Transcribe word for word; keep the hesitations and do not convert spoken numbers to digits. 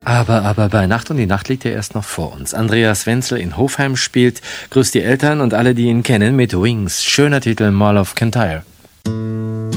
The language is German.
Aber, aber bei Nacht und die Nacht liegt ja erst noch vor uns. Andreas Wenzel in Hofheim spielt Grüß die Eltern und alle, die ihn kennen, mit Wings. Schöner Titel, Mall of Kintyre.